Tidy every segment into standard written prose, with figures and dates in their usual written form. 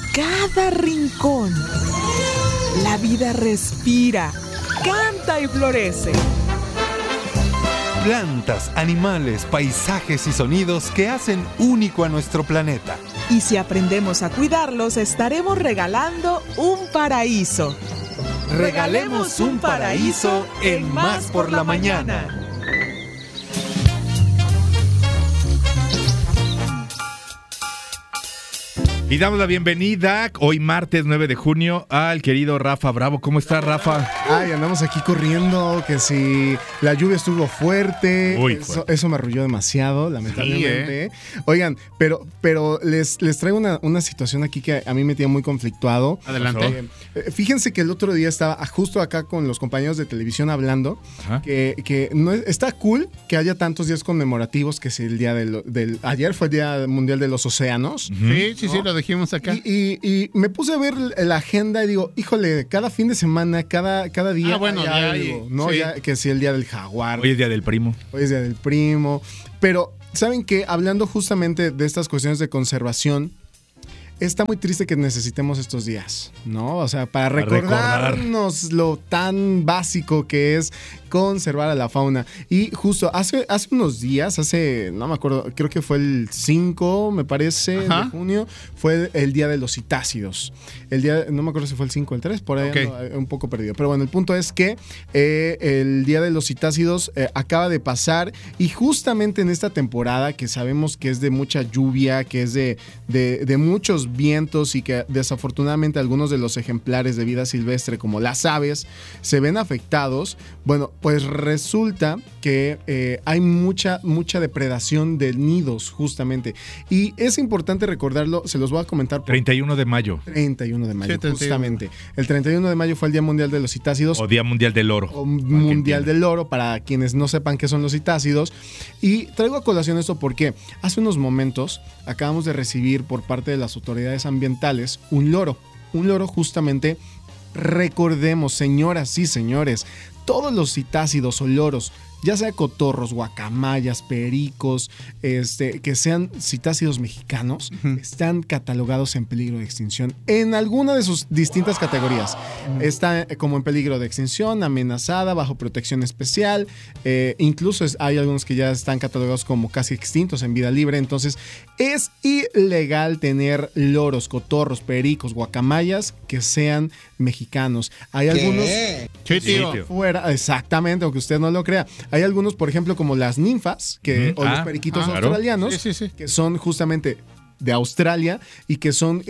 cada rincón. La vida respira, canta y florece. Plantas, animales, paisajes y sonidos que hacen único a nuestro planeta. Y si aprendemos a cuidarlos, estaremos regalando un paraíso. Regalemos un paraíso en Más por la Mañana. Y damos la bienvenida hoy martes 9 de junio al querido Rafa Bravo. ¿Cómo estás, Rafa? Ay, andamos aquí corriendo, que si la lluvia estuvo fuerte, eso me arrulló demasiado, lamentablemente. Sí, Oigan, pero les traigo una situación aquí que a mí me tiene muy conflictuado. Adelante. Fíjense que el otro día estaba justo acá con los compañeros de televisión hablando, que no está cool que haya tantos días conmemorativos, que si el día ayer fue el Día Mundial de los Océanos. Sí, ¿no? Lo dijimos acá. Y me puse a ver la agenda y digo, híjole, cada fin de semana, cada día hay algo, ¿no? Sí. Ya, que si el Día del Jaguar. Hoy es Día del Primo. Pero, ¿saben qué? Hablando justamente de estas cuestiones de conservación, está muy triste que necesitemos estos días, ¿no? O sea, para recordarnos lo tan básico que es conservar a la fauna. Y justo hace unos días, no me acuerdo, creo que fue el 5, me parece, de junio, fue el Día de los Citácidos. No me acuerdo si fue el 5 o el 3, por ahí ando un poco perdido. Pero bueno, el punto es que el Día de los Citácidos acaba de pasar, y justamente en esta temporada que sabemos que es de mucha lluvia, que es de muchos vientos, y que desafortunadamente algunos de los ejemplares de vida silvestre, como las aves, se ven afectados. Bueno, pues resulta que hay mucha depredación de nidos, justamente. Y es importante recordarlo, se los voy a comentar. 31 de mayo. 31 de mayo, sí, justamente. El 31 de mayo fue el Día Mundial de los Citácidos. O Día Mundial del Oro. O Mundial del Oro, para quienes no sepan qué son los citácidos. Y traigo a colación esto porque hace unos momentos acabamos de recibir por parte de las autoridades ambientales un loro justamente. Recordemos, señoras y señores, todos los citácidos o loros, ya sea cotorros, guacamayas, pericos, que sean citácidos mexicanos, están catalogados en peligro de extinción en alguna de sus distintas categorías. Está como en peligro de extinción, amenazada, bajo protección especial, incluso hay algunos que ya están catalogados como casi extintos en vida libre. Entonces es ilegal tener loros, cotorros, pericos, guacamayas que sean mexicanos. Hay algunos fuera, exactamente, aunque usted no lo crea. Hay algunos, por ejemplo, como las ninfas, o los periquitos australianos, que son justamente de Australia y que son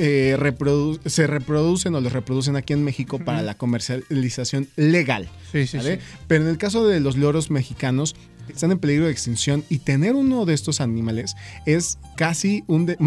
se reproducen o los reproducen aquí en México para la comercialización legal. ¿Vale? Pero en el caso de los loros mexicanos, están en peligro de extinción, y tener uno de estos animales es casi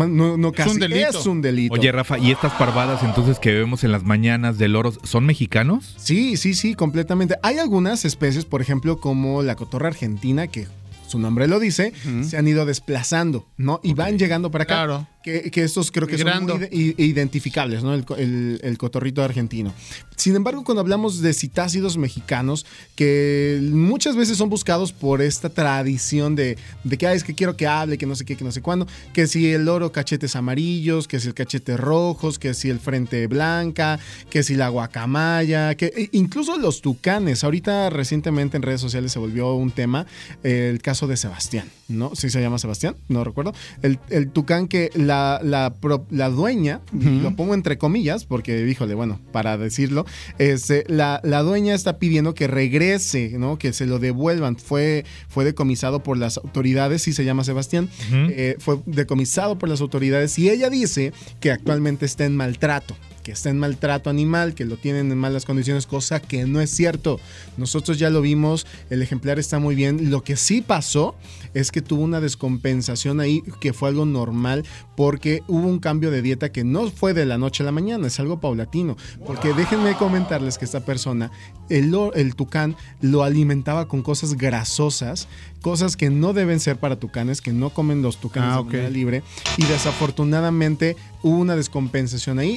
es un delito. Oye, Rafa, ¿y estas parvadas entonces que vemos en las mañanas de loros son mexicanos? Sí, completamente. Hay algunas especies, por ejemplo, como la cotorra argentina, que su nombre lo dice, se han ido desplazando, ¿no? Y van llegando para acá. Claro. Que estos creo que son muy identificables, ¿no? El cotorrito argentino. Sin embargo, cuando hablamos de citácidos mexicanos, que muchas veces son buscados por esta tradición de que es que quiero que hable, que no sé qué, que no sé cuándo, que si el loro cachetes amarillos, que si el cachete rojos, que si el frente blanca, que si la guacamaya, que incluso los tucanes. Ahorita recientemente en redes sociales se volvió un tema, el caso de Sebastián, ¿no? ¿Sí se llama Sebastián? No recuerdo. El tucán que la dueña, lo pongo entre comillas porque, híjole, bueno, para decirlo, la dueña está pidiendo que regrese, ¿no? Que se lo devuelvan. Fue decomisado por las autoridades, sí se llama Sebastián, fue decomisado por las autoridades, y ella dice que actualmente está en maltrato. Que está en maltrato animal, que lo tienen en malas condiciones, cosa que no es cierto. Nosotros ya lo vimos, el ejemplar está muy bien. Lo que sí pasó es que tuvo una descompensación ahí, que fue algo normal, porque hubo un cambio de dieta que no fue de la noche a la mañana, es algo paulatino. Porque déjenme comentarles que esta persona, el tucán, lo alimentaba con cosas grasosas, cosas que no deben ser para tucanes, que no comen los tucanes de manera libre, y desafortunadamente hubo una descompensación ahí.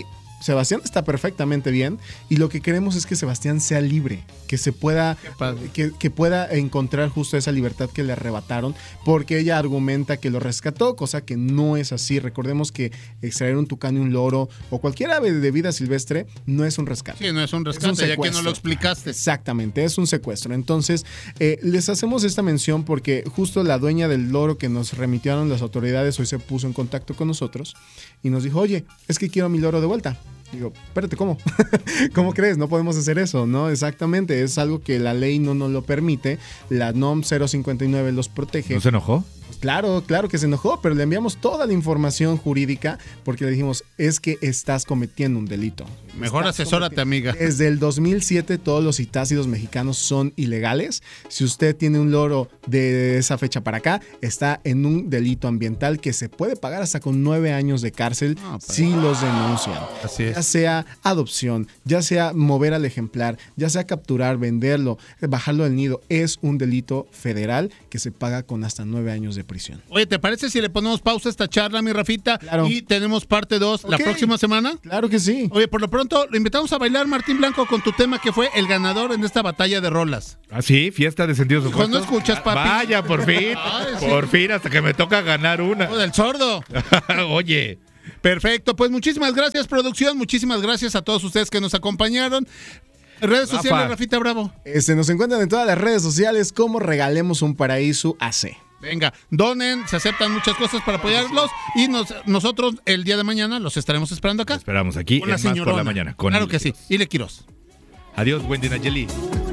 Sebastián está perfectamente bien y lo que queremos es que Sebastián sea libre, que se pueda, que pueda encontrar justo esa libertad que le arrebataron, porque ella argumenta que lo rescató, cosa que no es así. Recordemos que extraer un tucán y un loro o cualquier ave de vida silvestre no es un rescate. Sí, no es un rescate, ya que no lo explicaste. Exactamente, es un secuestro. Entonces, les hacemos esta mención porque justo la dueña del loro que nos remitieron las autoridades hoy se puso en contacto con nosotros y nos dijo, oye, es que quiero mi loro de vuelta. Digo, espérate, ¿cómo? ¿Cómo crees? No podemos hacer eso, ¿no? Exactamente, es algo que la ley no nos lo permite. La NOM 059 los protege. ¿No se enojó? Claro que se enojó, pero le enviamos toda la información jurídica porque le dijimos, es que estás cometiendo un delito. Mejor asesórate, amiga. Desde el 2007 todos los citácidos mexicanos son ilegales. Si usted tiene un loro de esa fecha para acá, está en un delito ambiental que se puede pagar hasta con 9 años de cárcel si los denuncian. Así es. Ya sea adopción, ya sea mover al ejemplar, ya sea capturar, venderlo, bajarlo del nido, es un delito federal que se paga con hasta 9 años de prisión. Oye, ¿te parece si le ponemos pausa a esta charla, mi Rafita? Claro. Y tenemos parte 2 la próxima semana. Claro que sí. Oye, por lo pronto, lo invitamos a bailar, Martín Blanco, con tu tema que fue el ganador en esta batalla de rolas. ¿Ah, sí? ¿Fiesta de sentidos opuestos? ¿No escuchas, papi? Vaya, por fin. Ay, sí. Por fin, hasta que me toca ganar una. ¡Oh, del sordo! Oye. Perfecto, pues muchísimas gracias, producción. Muchísimas gracias a todos ustedes que nos acompañaron. Redes sociales, Rafita Bravo. Nos encuentran en todas las redes sociales como Regalemos un Paraíso AC. Venga, donen, se aceptan muchas cosas para apoyarlos y nosotros el día de mañana los estaremos esperando acá. Los esperamos aquí con la en Más por señorona. la Mañana. Claro que sí. Y Le Quiroz. Adiós, Wendy Nayeli.